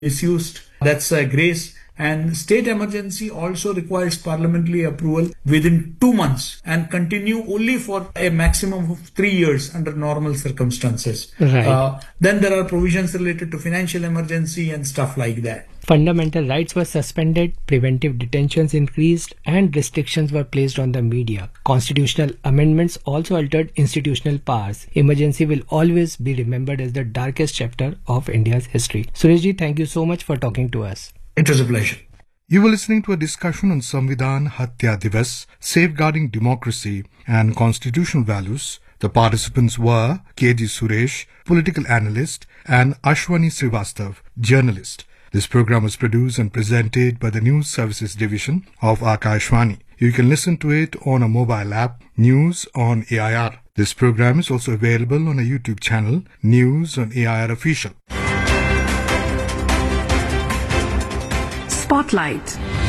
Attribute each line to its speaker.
Speaker 1: misused. That's a grace. And state emergency also requires parliamentary approval within 2 months and continue only for a maximum of 3 years under normal circumstances.
Speaker 2: Right.
Speaker 1: Then there are provisions related to financial emergency and stuff like that.
Speaker 2: Fundamental rights were suspended, preventive detentions increased, and restrictions were placed on the media. Constitutional amendments also altered institutional powers. Emergency will always be remembered as the darkest chapter of India's history. Sureshji, thank you so much for talking to us.
Speaker 1: It was a pleasure.
Speaker 3: You were listening to a discussion on Samvidhan Hatya Divas, Safeguarding Democracy and Constitutional Values. The participants were K.G. Suresh, political analyst, and Ashwani Srivastav, journalist. This program was produced and presented by the News Services Division of Akashvani. You can listen to it on a mobile app, News on AIR. This program is also available on a YouTube channel, News on AIR Official.
Speaker 4: Spotlight.